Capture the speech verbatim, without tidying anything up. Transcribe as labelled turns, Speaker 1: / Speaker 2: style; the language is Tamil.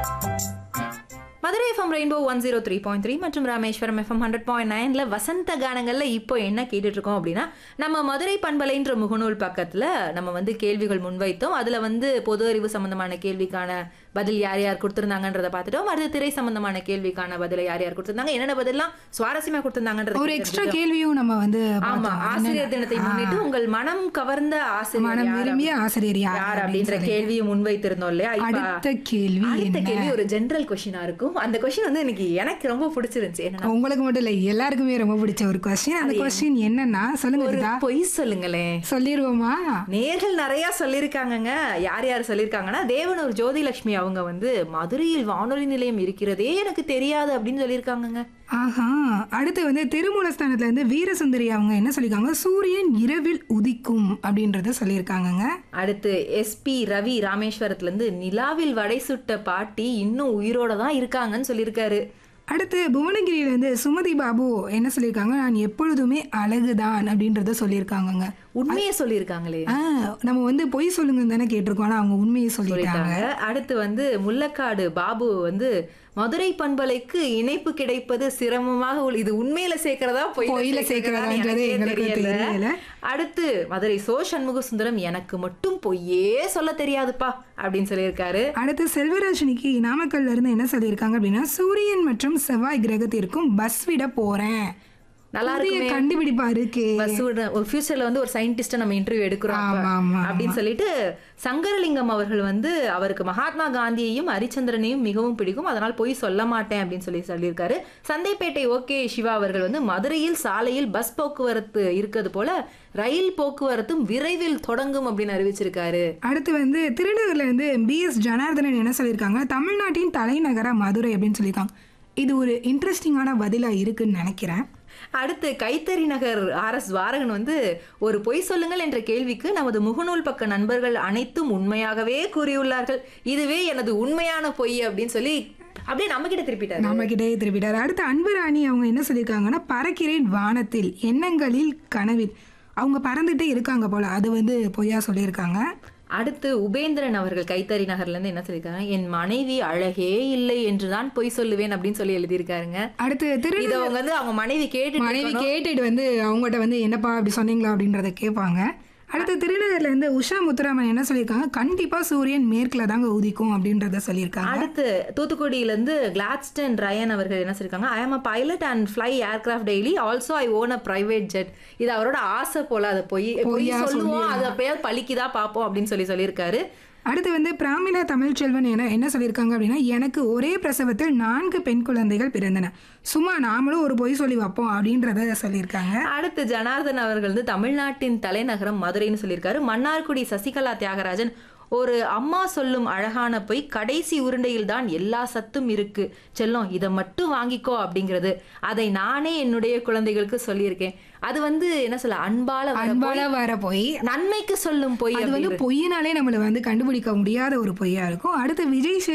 Speaker 1: Madurai FM rainbow one zero three point three மற்றும் ராமேஸ்வரம் எஃப்எம் ஹண்ட்ரட் பாயிண்ட் நைன்ல வசந்த கானங்கள்ல இப்போ என்ன கேட்டுட்டு இருக்கோம் அப்படின்னா, நம்ம மதுரை பண்பலைன்ற முகநூல் பக்கத்துல நம்ம வந்து கேள்விகள் முன்வைத்தோம். அதுல வந்து பொது அறிவு சம்பந்தமான கேள்விக்கான பதில் யார் யார் கொடுத்திருந்தாங்கன்றத பார்த்துட்டோம். அடுத்த திரை சம்பந்தமான கேள்விக்கான பதில யார் யார் கொடுத்திருந்தாங்க, என்னென்ன பதிலாம் சுவாரஸ்யமா கொடுத்திருந்தாங்கன்றது
Speaker 2: ஒரு எக்ஸ்ட்ரா கேள்வியும் நம்ம வந்து
Speaker 1: ஆமா ஆசிரியர் தினத்தை முன்னிட்டு உங்கள் மனம் கவர்ந்த ஆசிரியர்
Speaker 2: மனம் விரும்பிய ஆசிரியர்
Speaker 1: யார் அப்படின்ற கேள்வியை முன்வைத்திருந்தோம் இல்லையா?
Speaker 2: அடுத்த கேள்வி
Speaker 1: அடுத்த கேள்வி ஒரு ஜெனரல் கொஸ்டினா இருக்கும். அந்த கொஸ்டின் வந்து எனக்கு எனக்கு ரொம்ப பிடிச்சிருந்துச்சு. என்னன்னா,
Speaker 2: உங்களுக்கு மட்டும் இல்ல எல்லாருக்குமே ரொம்ப பிடிச்ச ஒரு கொஸ்டின். அந்த கொஸ்டின் என்னன்னா, சொல்லுங்க
Speaker 1: ஒரு
Speaker 2: கீதா.
Speaker 1: பொய் சொல்லுங்களேன்.
Speaker 2: சொல்லிடுவோமா?
Speaker 1: நேர்கள் நிறைய சொல்லியிருக்காங்கங்க. யார் யார் சொல்லியிருக்காங்கன்னா, தேவனூர் ஜோதிலட்சுமி அவங்க வந்து மதுரையில் வானொலி நிலையம் இருக்கிறதே எனக்கு தெரியாது அப்படின்னு சொல்லியிருக்காங்கங்க.
Speaker 2: ஆஹா. அடுத்து வந்து திருமூலஸ்தானத்துல இருந்து வீரசுந்தரி அவங்க என்ன சொல்லியிருக்காங்க, சூரியன் இரவில் உதிக்கும் அப்படின்றத சொல்லியிருக்காங்கங்க.
Speaker 1: அடுத்து எஸ்பி ரவி ராமேஸ்வரத்துல இருந்து நிலாவில் வடை சுட்ட பாட்டி இன்னும் உயிரோட தான் இருக்காங்கன்னு சொல்லியிருக்காரு.
Speaker 2: அடுத்து புவனகிரியிலேருந்து சுமதி பாபு என்ன சொல்லியிருக்காங்க, நான் எப்பொழுதுமே அழகுதான் அப்படின்றத சொல்லியிருக்காங்கங்க.
Speaker 1: உண்மையை சொல்லியிருக்காங்களே.
Speaker 2: நம்ம வந்து பொய் சொல்லுங்கன்னு தானே கேட்டிருக்கோம், ஆனா அவங்க உண்மையை சொல்லியிருக்காங்க.
Speaker 1: அடுத்து வந்து முல்லக்காடு பாபு வந்து மதுரை பண்பலைக்கு இணைப்பு கிடைப்பது சிரமமாக உள்ள, இது உண்மையில சேர்க்கிறதா பொய்யில சேர்க்கிறதான்றது எங்களுக்கு தெரியல. அடுத்து மதுரை சோ சண்முக சுந்தரம் எனக்கு மட்டும் பொய்யே சொல்ல தெரியாதுப்பா அப்படின்னு சொல்லியிருக்காரு.
Speaker 2: அடுத்து செல்வராஜினிக்கு நாமக்கல்ல இருந்து என்ன சொல்லியிருக்காங்க அப்படின்னா, சூரியன் மற்றும் செவ்வாய் கிரகத்திற்கும் பஸ் விட போறேன்.
Speaker 1: நல்லா இருக்கு,
Speaker 2: கண்டுபிடிப்பா இருக்கு.
Speaker 1: ஒரு ஃபியூச்சர்ல வந்து ஒரு சயின்டிஸ்ட நம்ம இன்டர்வியூ எடுக்கிறோம் அப்படின்னு சொல்லிட்டு சங்கரலிங்கம் அவர்கள் வந்து அவருக்கு மகாத்மா காந்தியையும் ஹரிச்சந்திரனையும் மிகவும் பிடிக்கும், அதனால் போய் சொல்ல மாட்டேன் அப்படின்னு சொல்லி சொல்லியிருக்காரு. சந்தைப்பேட்டை ஓகே சிவா அவர்கள் வந்து மதுரையில் சாலையில் பஸ் போக்குவரத்து இருக்கிறது போல ரயில் போக்குவரத்தும் விரைவில் தொடங்கும் அப்படின்னு அறிவிச்சிருக்காரு.
Speaker 2: அடுத்து வந்து திருநகர்ல இருந்து பி எஸ் ஜனார்தனன் என்ன சொல்லியிருக்காங்க, தமிழ்நாட்டின் தலைநகர மதுரை அப்படின்னு சொல்லியிருக்காங்க. இது ஒரு இன்ட்ரெஸ்டிங்கான பதிலா இருக்குன்னு நினைக்கிறேன்.
Speaker 1: அடுத்து கைத்தறி நகர் ஆர் எஸ் வாரகன் வந்து ஒரு பொய் சொல்லுங்கள் என்ற கேள்விக்கு நமது முகநூல் பக்க நண்பர்கள் அனைத்தும் உண்மையாகவே கூறியுள்ளார்கள், இதுவே எனது உண்மையான பொய் அப்படின்னு சொல்லி அப்படியே நம்ம கிட்ட திருப்பிட்டாரு
Speaker 2: நம்ம கிட்டே திருப்பிட்டாரு. அடுத்து அன்புராணி அவங்க என்ன சொல்லியிருக்காங்கன்னா, பறக்கிறேன் வானத்தில் எண்ணங்களில் கனவில். அவங்க பறந்துட்டே இருக்காங்க போல, அது வந்து பொய்யா சொல்லியிருக்காங்க.
Speaker 1: அடுத்து உபேந்திரன் அவர்கள் கைத்தறி நகர்ல இருந்து என்ன சொல்லியிருக்காங்க, என் மனைவி அழகே இல்லை என்றுதான் பொய் சொல்லுவேன் அப்படின்னு சொல்லி எழுதியிருக்காருங்க.
Speaker 2: அடுத்து திரு
Speaker 1: அவங்க வந்து அவங்க மனைவி கேட்டு
Speaker 2: மனைவி கேட்டுட்டு வந்து அவங்ககிட்ட வந்து என்னப்பா அப்படி சொன்னீங்களா அப்படின்றத கேட்பாங்க. அடுத்து திருநகர்ல இருந்து உஷா முத்துராமன் என்ன சொல்லியிருக்காங்க, கண்டிப்பா சூரியன் மேற்குல தாங்க உதிக்கும் அப்படின்றத சொல்லியிருக்காங்க.
Speaker 1: அடுத்து தூத்துக்குடியில இருந்து கிளாட்ஸ்டன் ரயன் அவர்கள் என்ன சொல்லியிருக்காங்க, I am a pilot and fly aircraft daily also I own a private jet. இது அவரோட ஆசை போல, அதை போய் சொல்லுவோம், அதை அப்பயாவது பழிக்குதா பார்ப்போம் அப்படின்னு சொல்லி சொல்லியிருக்காரு.
Speaker 2: அடுத்து வந்து பிராமிலா தமிழ்ச்செல்வன் என்ன என்ன சொல்லியிருக்காங்க அப்படின்னா, எனக்கு ஒரே பிரசவத்தில் நான்கு பெண் குழந்தைகள் பிறந்தன, சும்மா நாமளும் ஒரு பொய் சொல்லி வைப்போம் அப்படின்றத சொல்லியிருக்காங்க.
Speaker 1: அடுத்து ஜனார்தன் அவர்கள் வந்து தமிழ்நாட்டின் தலைநகரம் மதுரைன்னு சொல்லியிருக்காரு. மன்னார்குடி சசிகலா தியாகராஜன் ஒரு அம்மா சொல்லும் அழகான பொய், கடைசி உருண்டையில் தான் எல்லா சத்தும் இருக்கு செல்லம், இதை மட்டும் வாங்கிக்கோ அப்படிங்கிறது, அதை நானே என்னுடைய குழந்தைகளுக்கு சொல்லியிருக்கேன். அது வந்து என்ன சொல்ல, அன்பால
Speaker 2: அன்பால வர பொய்,
Speaker 1: நன்மைக்கு சொல்லும் பொய்.
Speaker 2: அது வந்து பொய்யினாலே நம்மள வந்து கண்டுபிடிக்க முடியாத ஒரு பொய்யா இருக்கும். அடுத்து விஜய்